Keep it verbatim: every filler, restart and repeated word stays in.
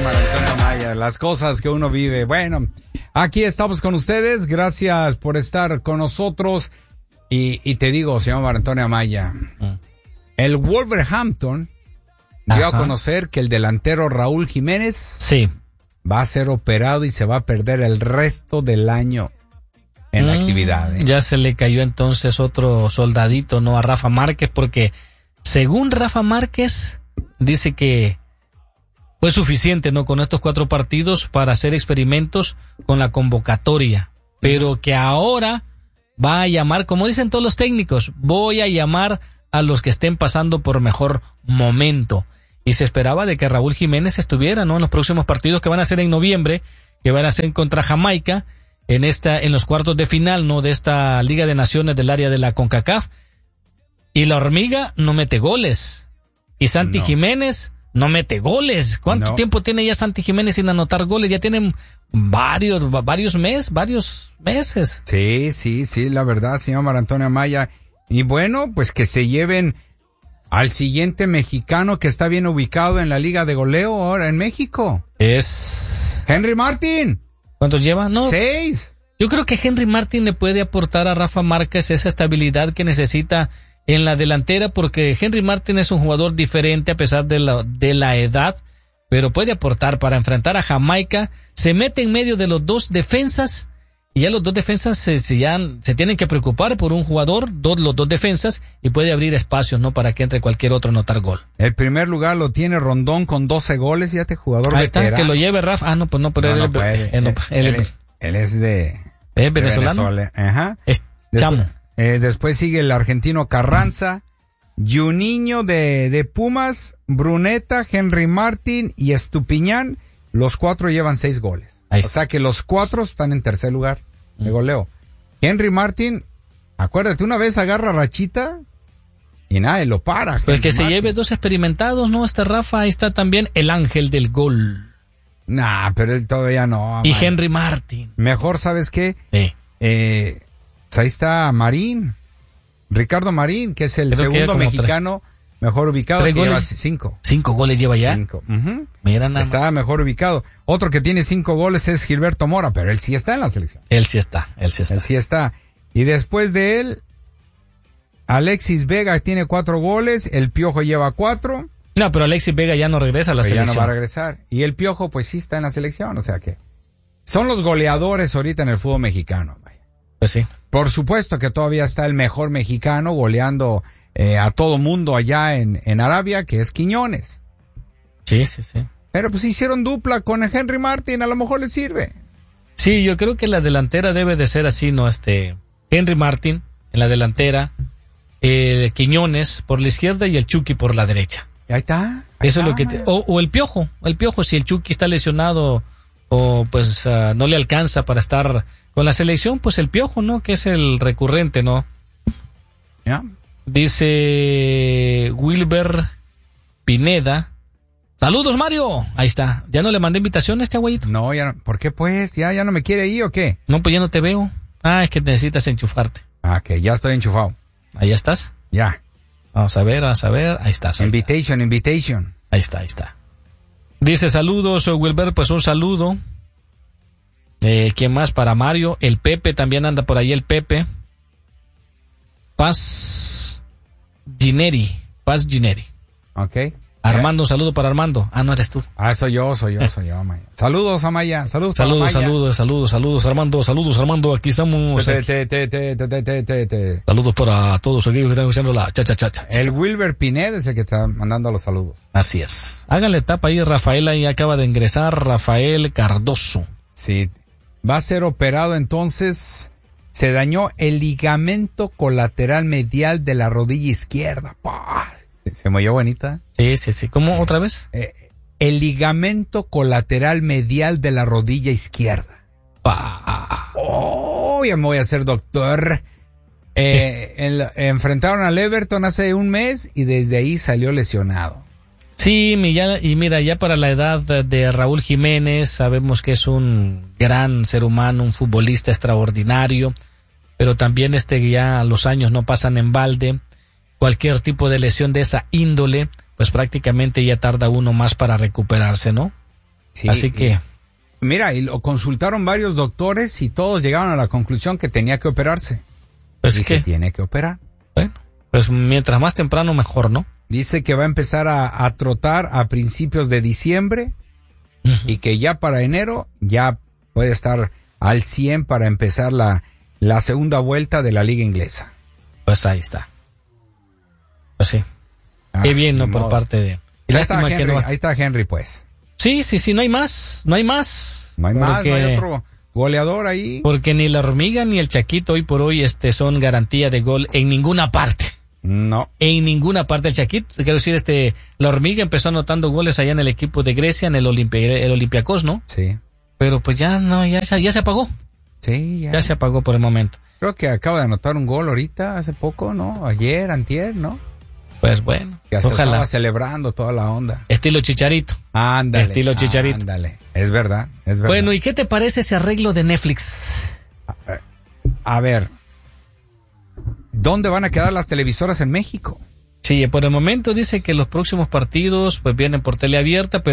María Antonio Amaya, las cosas que uno vive. Bueno, aquí estamos con ustedes, gracias por estar con nosotros. Y, y te digo, señor María Antonio Amaya, mm. el Wolverhampton Ajá. dio a conocer que el delantero Raúl Jiménez sí. va a ser operado y se va a perder el resto del año en mm, la actividad. ¿eh? Ya se le cayó entonces otro soldadito, ¿no? A Rafa Márquez, porque según Rafa Márquez, dice que fue suficiente, ¿no? Con estos cuatro partidos para hacer experimentos con la convocatoria, pero que ahora va a llamar, como dicen todos los técnicos, voy a llamar a los que estén pasando por mejor momento. Y se esperaba de que Raúl Jiménez estuviera, ¿no? En los próximos partidos que van a ser en noviembre, que van a ser contra Jamaica, en esta, en los cuartos de final, ¿no? De esta Liga de Naciones del área de la CONCACAF. Y la hormiga no mete goles. Y Santi no. Jiménez no mete goles. ¿Cuánto no. tiempo tiene ya Santi Jiménez sin anotar goles? Ya tienen varios, varios meses, varios meses. Sí, sí, sí, la verdad, señor María Antonio Amaya. Y bueno, pues que se lleven al siguiente mexicano que está bien ubicado en la Liga de Goleo ahora en México. Es Henry Martin. ¿Cuántos lleva? No. Seis. Yo creo que Henry Martin le puede aportar a Rafa Márquez esa estabilidad que necesita en la delantera, porque Henry Martin es un jugador diferente a pesar de la, de la edad, pero puede aportar para enfrentar a Jamaica. Se mete en medio de los dos defensas y ya los dos defensas se, se, ya, se tienen que preocupar por un jugador, dos, los dos defensas, y puede abrir espacios, ¿no? Para que entre cualquier otro a anotar gol. El primer lugar lo tiene Rondón con doce goles, ya te jugador Ahí veterano. Está, que lo lleve Rafa. Ah, no, pues no, pero no, él, no puede. Él, él, él, él, él es de... ¿Es venezolano? De Ajá. Es chamo. Después, eh, después sigue el argentino Carranza, Juninho de, de Pumas, Bruneta, Henry Martin y Estupiñán. Los cuatro llevan seis goles. O sea que los cuatro están en tercer lugar de goleo. Henry Martin, acuérdate, una vez agarra rachita y nadie lo para. Pues que Martin. se lleve dos experimentados, ¿no? Este Rafa, ahí está también el ángel del gol. Nah, pero él todavía no. Y man. Henry Martin. Mejor, ¿sabes qué? Sí. Eh, pues ahí está Marín, Ricardo Marín, que es el Creo segundo mexicano tres. mejor ubicado. ¿Tres que goles? Lleva cinco. ¿Cinco goles lleva ya? Cinco. Uh-huh. Mira nada Está más. mejor ubicado. Otro que tiene cinco goles es Gilberto Mora, pero él sí está en la selección. Él sí está, él sí está. Él sí está. Y después de él, Alexis Vega tiene cuatro goles, el Piojo lleva cuatro. No, pero Alexis Vega ya no regresa a la pero selección. Ya no va a regresar. Y el Piojo pues sí está en la selección, o sea que son los goleadores ahorita en el fútbol mexicano. Vaya. Pues sí. Por supuesto que todavía está el mejor mexicano goleando eh, a todo mundo allá en, en Arabia, que es Quiñones. Sí, sí, sí. Pero pues hicieron dupla con Henry Martin, a lo mejor le sirve. Sí, yo creo que la delantera debe de ser así, ¿no? Este, Henry Martin en la delantera, eh, Quiñones por la izquierda y el Chucky por la derecha. Ahí está. Ahí Eso está, es lo que te, o, o el Piojo, el Piojo, si el Chucky está lesionado o pues uh, no le alcanza para estar con la selección, pues el Piojo, ¿no? Que es el recurrente, ¿no? Ya. Dice Wilber Pineda. Saludos, Mario. Ahí está. ¿Ya no le mandé invitación a este abuelito? No, ya no. ¿Por qué pues? ¿Ya, ya no me quiere ir o qué? No, pues ya no te veo. Ah, es que necesitas enchufarte. Ah, que ya estoy enchufado. Ahí estás. Ya. Vamos a ver, vamos a ver. Ahí estás. Ahí invitation, está. invitation. Ahí está, ahí está. Dice saludos, Wilber, pues un saludo. Eh, ¿Quién más para Mario? El Pepe, también anda por ahí el Pepe. Paz Gineri. Paz Gineri. Ok. Armando, un saludo para Armando. Ah, no eres tú. Ah, soy yo, soy yo, soy yo, Amaya. Saludos, Amaya. Saludos, saludos, para Amaya. saludos, saludos, saludos, Armando, saludos, Armando. Aquí estamos. Te, te, te, te, te, te, te, te, te. Saludos para todos aquellos que están haciendo la cha, cha, cha, cha. El Wilber Pineda es el que está mandando los saludos. Así es. Háganle tapa ahí, Rafael, ahí acaba de ingresar, Rafael Cardoso. Sí. Va a ser operado entonces. Se dañó el ligamento colateral medial de la rodilla izquierda. ¡Pah! ¿Se me oyó bonita? Sí, sí, sí. ¿Cómo otra vez? Eh, el ligamento colateral medial de la rodilla izquierda. ¡Pah! Oh, ya me voy a hacer doctor. Eh, en, enfrentaron al Everton hace un mes y desde ahí salió lesionado. Sí, y mira, ya para la edad de Raúl Jiménez, sabemos que es un gran ser humano, un futbolista extraordinario, pero también este ya los años no pasan en balde. Cualquier tipo de lesión de esa índole, pues prácticamente ya tarda uno más para recuperarse, ¿no? Sí, Así que... Mira, y lo consultaron varios doctores y todos llegaron a la conclusión que tenía que operarse. Pues y que... se tiene que operar. Bueno, pues mientras más temprano mejor, ¿no? Dice que va a empezar a, a trotar a principios de diciembre uh-huh. y que ya para enero ya puede estar al cien para empezar la, la segunda vuelta de la liga inglesa. Pues ahí está. Pues sí. Ah, Qué bien, ¿no? Por modo. parte de... Ahí está, Henry, no... ahí está Henry, pues. Sí, sí, sí, no hay más, no hay más. No hay más, no hay otro goleador ahí. Porque ni la hormiga ni el Chaquito hoy por hoy este son garantía de gol en ninguna parte. No. En ninguna parte. El Chaquito, quiero decir, este, la hormiga empezó anotando goles allá en el equipo de Grecia, en el, Olimpia, el Olympiacos, ¿no? Sí. Pero pues ya no, ya, ya se apagó. Sí, ya. Ya se apagó por el momento. Creo que acaba de anotar un gol ahorita, hace poco, ¿no? Ayer, antier, ¿no? Pues bueno. Que se estaba celebrando toda la onda. Estilo Chicharito. Ándale. Estilo Chicharito. Ándale. Es verdad, es verdad. Bueno, ¿y qué te parece ese arreglo de Netflix? A ver. ¿Dónde van a quedar las televisoras en México? Sí, por el momento dice que los próximos partidos pues vienen por teleabierta, pero